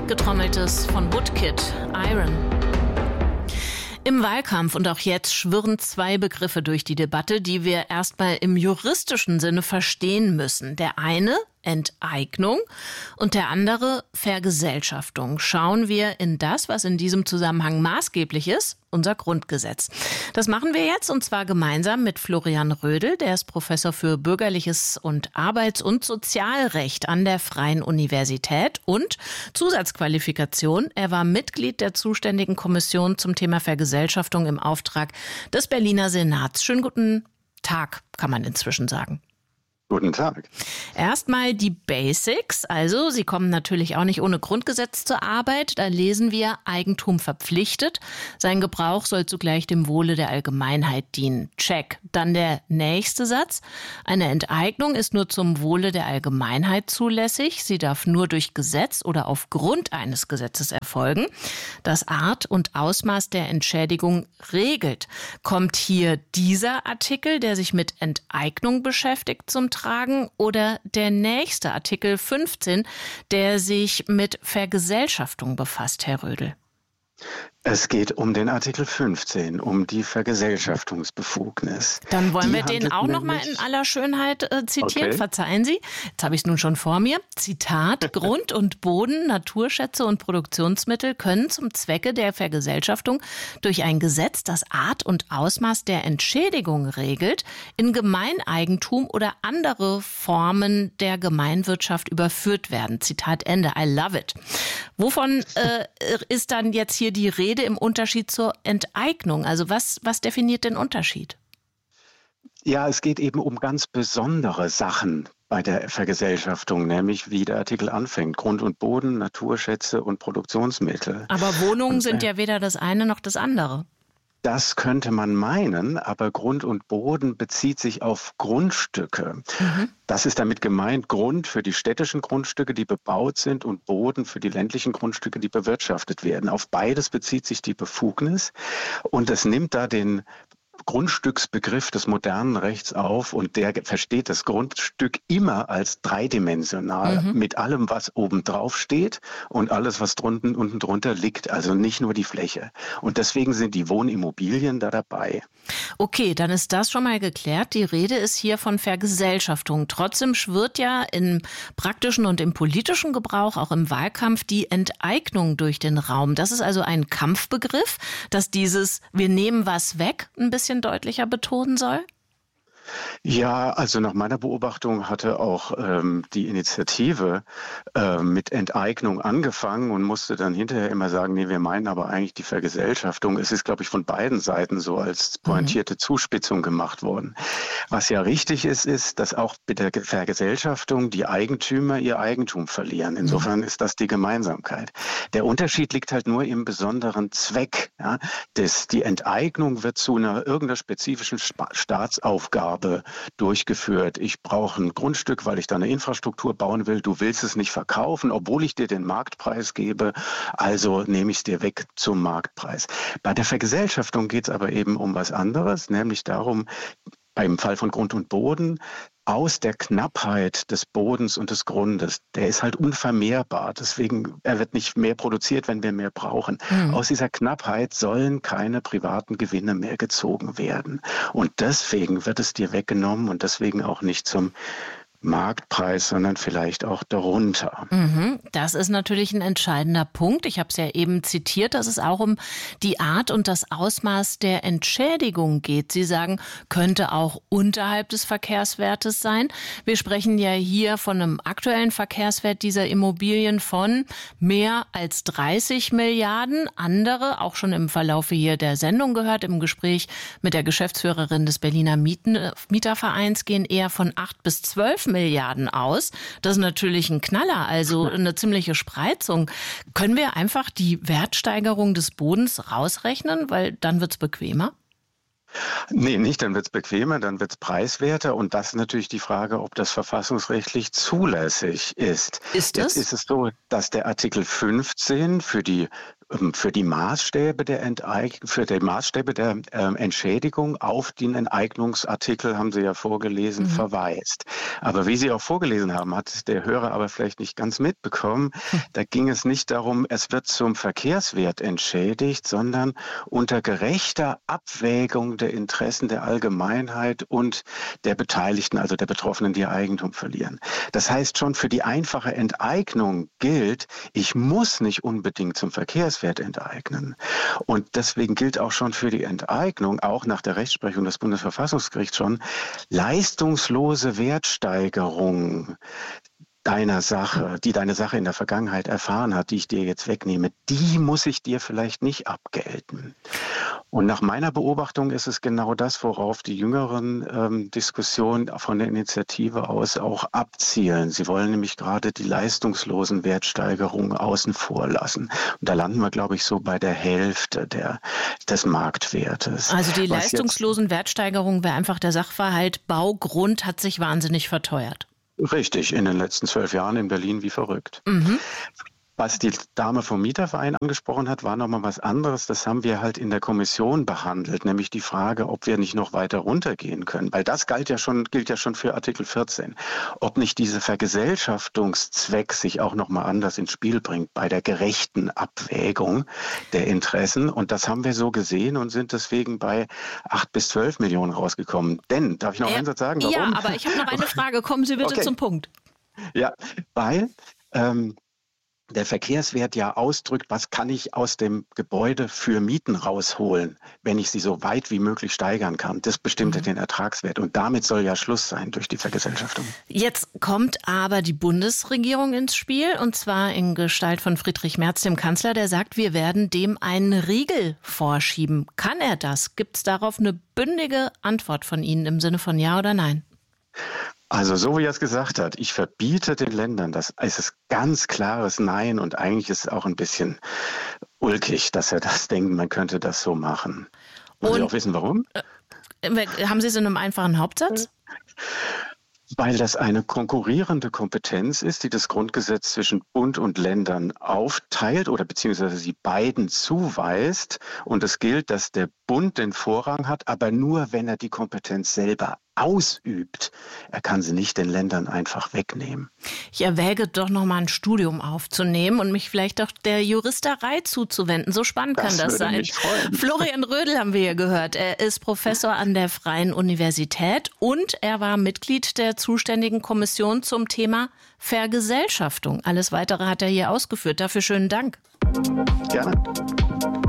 Handgetrommeltes von Woodkid, Iron. Im Wahlkampf und auch jetzt schwirren zwei Begriffe durch die Debatte, die wir erstmal im juristischen Sinne verstehen müssen. Der eine Enteignung und der andere Vergesellschaftung. Schauen wir in das, was in diesem Zusammenhang maßgeblich ist, unser Grundgesetz. Das machen wir jetzt und zwar gemeinsam mit Florian Rödel, der ist Professor für Bürgerliches und Arbeits- und Sozialrecht an der Freien Universität und Zusatzqualifikation. Er war Mitglied der zuständigen Kommission zum Thema Vergesellschaftung im Auftrag des Berliner Senats. Schönen guten Tag, kann man inzwischen sagen. Guten Tag. Erstmal die Basics. Also, Sie kommen natürlich auch nicht ohne Grundgesetz zur Arbeit. Da lesen wir Eigentum verpflichtet. Sein Gebrauch soll zugleich dem Wohle der Allgemeinheit dienen. Check. Dann der nächste Satz. Eine Enteignung ist nur zum Wohle der Allgemeinheit zulässig. Sie darf nur durch Gesetz oder aufgrund eines Gesetzes erfolgen. Das Art und Ausmaß der Entschädigung regelt. Kommt hier dieser Artikel, der sich mit Enteignung beschäftigt, zum Tragen oder der nächste Artikel 15, der sich mit Vergesellschaftung befasst, Herr Rödel? Es geht um den Artikel 15, um die Vergesellschaftungsbefugnis. Dann wollen wir den auch noch mal in aller Schönheit zitieren. Okay. Verzeihen Sie, jetzt habe ich es nun schon vor mir. Zitat, Grund und Boden, Naturschätze und Produktionsmittel können zum Zwecke der Vergesellschaftung durch ein Gesetz, das Art und Ausmaß der Entschädigung regelt, in Gemeineigentum oder andere Formen der Gemeinwirtschaft überführt werden. Zitat Ende. I love it. Wovon ist dann jetzt hier die Rede im Unterschied zur Enteignung? Also was definiert den Unterschied? Ja, es geht eben um ganz besondere Sachen bei der Vergesellschaftung, nämlich wie der Artikel anfängt. Grund und Boden, Naturschätze und Produktionsmittel. Aber Wohnungen sind ja weder das eine noch das andere. Das könnte man meinen, aber Grund und Boden bezieht sich auf Grundstücke. Das ist damit gemeint, Grund für die städtischen Grundstücke, die bebaut sind, und Boden für die ländlichen Grundstücke, die bewirtschaftet werden. Auf beides bezieht sich die Befugnis und es nimmt da den Grundstücksbegriff des modernen Rechts auf und der versteht das Grundstück immer als dreidimensional mit allem, was oben drauf steht und alles, was unten drunter liegt, also nicht nur die Fläche. Und deswegen sind die Wohnimmobilien da dabei. Okay, dann ist das schon mal geklärt. Die Rede ist hier von Vergesellschaftung. Trotzdem schwirrt ja im praktischen und im politischen Gebrauch, auch im Wahlkampf, die Enteignung durch den Raum. Das ist also ein Kampfbegriff, dass dieses "Wir nehmen was weg" ein bisschen deutlicher betonen soll? Ja, also nach meiner Beobachtung hatte auch die Initiative mit Enteignung angefangen und musste dann hinterher immer sagen, nee, wir meinen aber eigentlich die Vergesellschaftung. Es ist, glaube ich, von beiden Seiten so als pointierte Zuspitzung gemacht worden. Was ja richtig ist, ist, dass auch mit der Vergesellschaftung die Eigentümer ihr Eigentum verlieren. Insofern ist das die Gemeinsamkeit. Der Unterschied liegt halt nur im besonderen Zweck. Ja? Die Enteignung wird zu irgendeiner spezifischen Staatsaufgabe durchgeführt. Ich brauche ein Grundstück, weil ich da eine Infrastruktur bauen will. Du willst es nicht verkaufen, obwohl ich dir den Marktpreis gebe. Also nehme ich es dir weg zum Marktpreis. Bei der Vergesellschaftung geht es aber eben um was anderes, nämlich darum, beim Fall von Grund und Boden, aus der Knappheit des Bodens und des Grundes, der ist halt unvermehrbar. Deswegen, er wird nicht mehr produziert, wenn wir mehr brauchen. Aus dieser Knappheit sollen keine privaten Gewinne mehr gezogen werden. Und deswegen wird es dir weggenommen und deswegen auch nicht zum Marktpreis, sondern vielleicht auch darunter. Das ist natürlich ein entscheidender Punkt. Ich habe es ja eben zitiert, dass es auch um die Art und das Ausmaß der Entschädigung geht. Sie sagen, könnte auch unterhalb des Verkehrswertes sein. Wir sprechen ja hier von einem aktuellen Verkehrswert dieser Immobilien von mehr als 30 Milliarden. Andere, auch schon im Verlaufe hier der Sendung gehört, im Gespräch mit der Geschäftsführerin des Berliner Mietervereins, gehen eher von 8 bis 12 Milliarden aus. Das ist natürlich ein Knaller, also eine ziemliche Spreizung. Können wir einfach die Wertsteigerung des Bodens rausrechnen, weil dann wird's bequemer? Nee, nicht, dann wird es bequemer, dann wird es preiswerter und das ist natürlich die Frage, ob das verfassungsrechtlich zulässig ist. Ist es? Jetzt ist es so, dass der Artikel 15 für die für die Maßstäbe der Entschädigung auf den Enteignungsartikel, haben Sie ja vorgelesen, verweist. Aber wie Sie auch vorgelesen haben, hat der Hörer aber vielleicht nicht ganz mitbekommen, da ging es nicht darum, es wird zum Verkehrswert entschädigt, sondern unter gerechter Abwägung der Interessen der Allgemeinheit und der Beteiligten, also der Betroffenen, die ihr Eigentum verlieren. Das heißt, schon für die einfache Enteignung gilt, ich muss nicht unbedingt zum Verkehrswert enteignen. Und deswegen gilt auch schon für die Enteignung, auch nach der Rechtsprechung des Bundesverfassungsgerichts schon, leistungslose Wertsteigerung deiner Sache, die deine Sache in der Vergangenheit erfahren hat, die ich dir jetzt wegnehme, die muss ich dir vielleicht nicht abgelten. Und nach meiner Beobachtung ist es genau das, worauf die jüngeren Diskussionen von der Initiative aus auch abzielen. Sie wollen nämlich gerade die leistungslosen Wertsteigerungen außen vor lassen. Und da landen wir, glaube ich, so bei der Hälfte des Marktwertes. Also die leistungslosen Wertsteigerungen wäre einfach der Sachverhalt, Baugrund hat sich wahnsinnig verteuert. Richtig, in den letzten 12 Jahren in Berlin wie verrückt. Was die Dame vom Mieterverein angesprochen hat, war nochmal was anderes. Das haben wir halt in der Kommission behandelt, nämlich die Frage, ob wir nicht noch weiter runtergehen können. Weil das gilt ja schon für Artikel 14. Ob nicht dieser Vergesellschaftungszweck sich auch nochmal anders ins Spiel bringt bei der gerechten Abwägung der Interessen. Und das haben wir so gesehen und sind deswegen bei 8 bis 12 Millionen rausgekommen. Denn, darf ich noch einen Satz sagen? Warum? Ja, aber ich habe noch eine Frage. Kommen Sie bitte zum Punkt. Ja, weil der Verkehrswert ja ausdrückt, was kann ich aus dem Gebäude für Mieten rausholen, wenn ich sie so weit wie möglich steigern kann. Das bestimmt den Ertragswert. Und damit soll ja Schluss sein durch die Vergesellschaftung. Jetzt kommt aber die Bundesregierung ins Spiel, und zwar in Gestalt von Friedrich Merz, dem Kanzler, der sagt, wir werden dem einen Riegel vorschieben. Kann er das? Gibt es darauf eine bündige Antwort von Ihnen im Sinne von Ja oder Nein? Also so wie er es gesagt hat, ich verbiete den Ländern, das ist ganz klares Nein und eigentlich ist es auch ein bisschen ulkig, dass er das denkt, man könnte das so machen. Wollen Sie auch wissen, warum? Haben Sie es in einem einfachen Hauptsatz? Weil das eine konkurrierende Kompetenz ist, die das Grundgesetz zwischen Bund und Ländern aufteilt oder beziehungsweise sie beiden zuweist. Und es gilt, dass der Bund den Vorrang hat, aber nur, wenn er die Kompetenz selber ausübt. Er kann sie nicht den Ländern einfach wegnehmen. Ich erwäge doch noch mal ein Studium aufzunehmen und mich vielleicht doch der Juristerei zuzuwenden. So spannend kann das sein. Mich freuen. Florian Rödel haben wir hier gehört. Er ist Professor an der Freien Universität und er war Mitglied der zuständigen Kommission zum Thema Vergesellschaftung. Alles Weitere hat er hier ausgeführt. Dafür schönen Dank. Gerne.